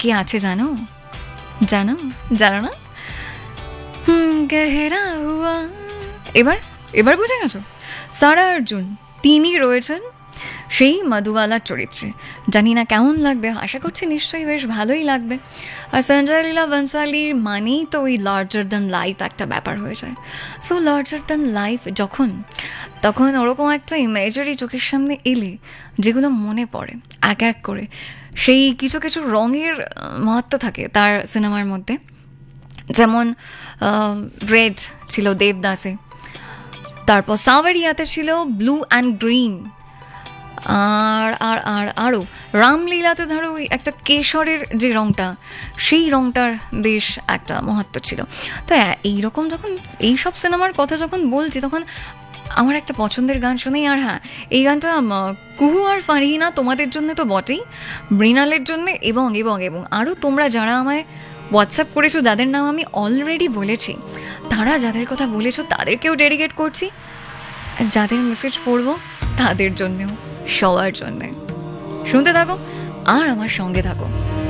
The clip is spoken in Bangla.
কে আছে জানো জানো জানো না? গেহরা হুয়া। এবার এবার বুঝে গেছো? সারা অর্জুন তিনি রয়েছেন সেই মধুবালার চরিত্রে। জানি না কেমন লাগবে, আশা করছি নিশ্চয়ই বেশ ভালোই লাগবে। আর সঞ্জয় লীলা বনসালির মানেই তো ওই লার্জার দ্যান লাইফ একটা ব্যাপার হয়ে যায়। সো লার্জার দ্যান লাইফ যখন, তখন ওরকম একটা ইমেজারি চোখের সামনে এলে যেগুলো মনে পড়ে এক এক করে, সেই কিছু কিছু রঙের মহত্ব থাকে তার সিনেমার মধ্যে। যেমন রেড ছিল দেবদাসে, তারপর সাওয়ারিয়াতে ছিল ব্লু অ্যান্ড গ্রিন, আর আর আর আরও রামলীলাতে ধরো ওই একটা কেশরের যে রঙটা, সেই রঙটার বেশ একটা মহত্ব ছিল। তো এইরকম যখন এইসব সিনেমার কথা যখন বলছি, তখন আমার একটা পছন্দের গান শুনেই। আর হ্যাঁ, এই গানটা কুহু আর ফারহিনা তোমাদের জন্য তো বটেই, মৃণালের জন্য, এবং এবং এবং আরও তোমরা যারা আমায় হোয়াটসঅ্যাপ করেছো, যাদের নাম আমি অলরেডি বলেছি, তারা যাদের কথা বলেছো তাদেরকেও ডেডিকেট করছি, আর যাদের মেসেজ পড়বো তাদের জন্যেও, সবার জন্যে। শুনতে থাকো আর আমার সঙ্গে থাকো।